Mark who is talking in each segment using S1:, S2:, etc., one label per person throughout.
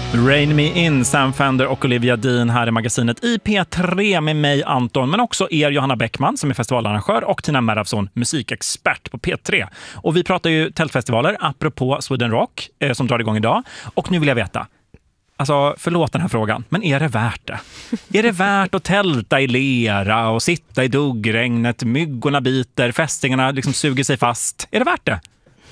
S1: Rain Me In, Sam Fender och Olivia Dean här i magasinet i P3 med mig Anton, men också er Johanna Bäckman som är festivalarrangör och Tina Merafsson, musikexpert på P3. Och vi pratar ju tältfestivaler apropå Sweden Rock som drar igång idag. Och nu vill jag veta, alltså förlåt den här frågan, men är det värt det? Är det värt att tälta i lera och sitta i duggregnet, myggorna biter, fästingarna liksom suger sig fast? Är det värt det?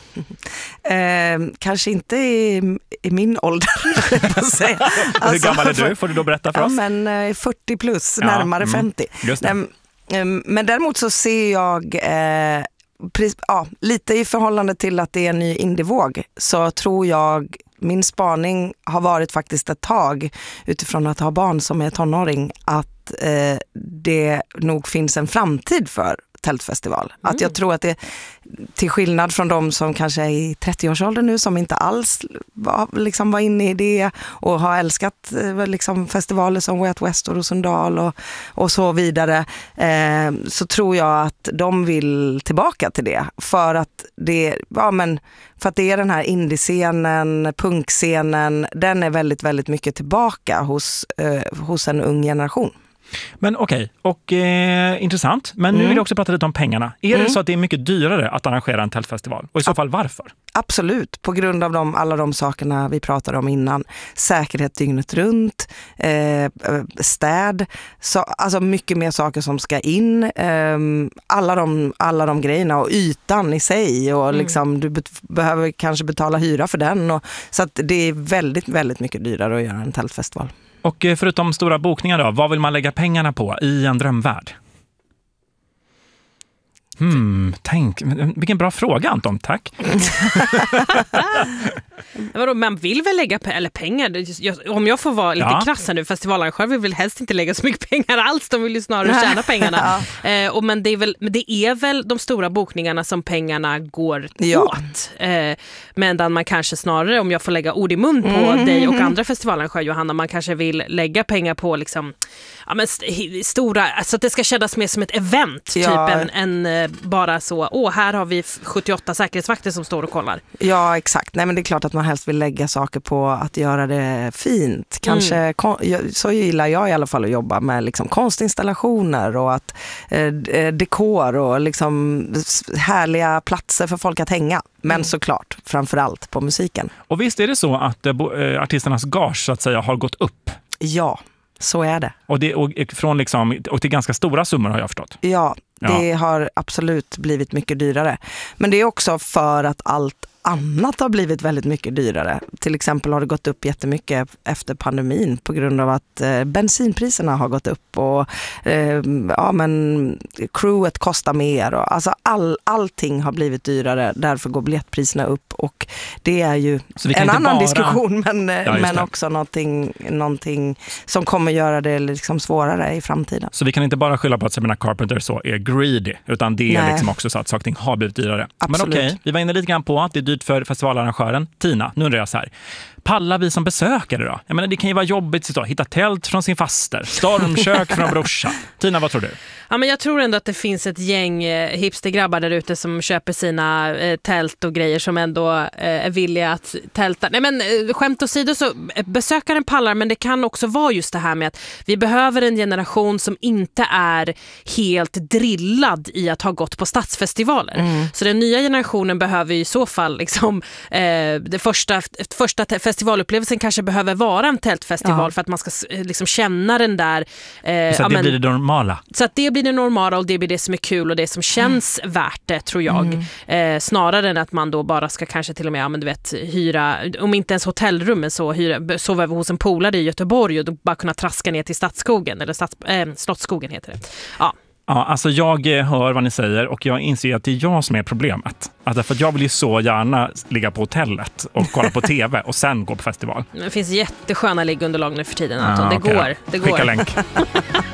S2: Kanske inte i min ålder. Alltså,
S1: hur gammal är du? Får du då berätta för oss?
S2: Men 40 plus, närmare 50.
S1: Just det.
S2: Men däremot så ser jag lite i förhållande till att det är en ny indievåg, så tror jag min spaning har varit faktiskt ett tag utifrån att ha barn som är tonåring att det nog finns en framtid för tältfestival. Att jag tror att det, till skillnad från de som kanske är i 30-årsåldern nu som inte alls var inne i det och har älskat liksom festivaler som Way Out West och Rosendal och så vidare, så tror jag att de vill tillbaka till det för att det är den här indiescenen, punkscenen, den är väldigt, väldigt mycket tillbaka hos en ung generation.
S1: Men okej, intressant. Men nu vill jag också prata lite om pengarna. Är det så att det är mycket dyrare att arrangera en tältfestival? Och i så fall varför?
S2: Absolut, på grund av alla de sakerna vi pratade om innan. Säkerhet dygnet runt, städ, alltså mycket mer saker som ska in. Alla de grejerna och ytan i sig och liksom, du behöver kanske betala hyra för den. Så att det är väldigt, väldigt mycket dyrare att göra en tältfestival. Och
S1: förutom stora bokningar då, vad vill man lägga pengarna på i en drömvärld? Tänk, vilken bra fråga Anton, tack.
S3: Man vill väl lägga pengar, om jag får vara lite krass här nu, festivalarrangör vill väl helst inte lägga så mycket pengar alls, de vill ju snarare tjäna pengarna. Men det är väl de stora bokningarna som pengarna går åt. Medan man kanske snarare, om jag får lägga ord i mun på dig och andra festivalarrangör Johanna, man kanske vill lägga pengar på liksom, stora, alltså att det ska kännas mer som ett event, typ en bara så, här har vi 78 säkerhetsvakter som står och kollar. Ja, exakt. Nej, men det är klart att man helst vill lägga saker på att göra det fint. Kanske, så gillar jag i alla fall att jobba med liksom konstinstallationer och att dekor och liksom härliga platser för folk att hänga. Men såklart, framförallt på musiken.
S1: Och visst är det så att artisternas gage så att säga har gått upp?
S2: Ja. Så är det.
S1: Och till ganska stora summor har jag förstått.
S2: Ja, det har absolut blivit mycket dyrare. Men det är också för att allt annat har blivit väldigt mycket dyrare. Till exempel har det gått upp jättemycket efter pandemin på grund av att bensinpriserna har gått upp och crewet kostar mer. Och, alltså allting har blivit dyrare, därför går biljettpriserna upp och det är ju en annan diskussion men också någonting som kommer göra det liksom svårare i framtiden.
S1: Så vi kan inte bara skylla på att Sabrina Carpenter så är greedy, utan det är liksom också så att saker har blivit dyrare.
S2: Absolut.
S1: Men okej, vi var inne lite grann på att det är dyrt för festivalarrangören. Tina, nu undrar jag så här. Pallar vi som besökare då? Jag menar, det kan ju vara jobbigt att hitta tält från sin faster, stormkök från brorsa. Tina, vad tror du?
S3: Ja, men jag tror ändå att det finns ett gäng hipstergrabbar där ute som köper sina tält och grejer som ändå är villiga att tälta. Nej, men skämt åsido, så besökaren pallar, men det kan också vara just det här med att vi behöver en generation som inte är helt drillad i att ha gått på stadsfestivaler. Så den nya generationen behöver i så fall liksom, det första festivalupplevelsen kanske behöver vara en tältfestival för att man ska liksom känna den där
S1: så att det blir det normala.
S3: Så att det blir det normala och det blir det som är kul och det som känns värt det, tror jag. Snarare än att man då bara ska kanske till och med hyra, om inte ens hotellrummen så sova över hos en polare i Göteborg och då bara kunna traska ner till Stadsskogen eller Slottsskogen heter det.
S1: Ja, alltså jag hör vad ni säger och jag inser att det är jag som är problemet. Alltså för att jag vill ju så gärna ligga på hotellet och kolla på tv och sen gå på festival.
S3: Det finns jättesköna liggunderlag nu för tiden, Anton. Det går.
S1: Skicka länk.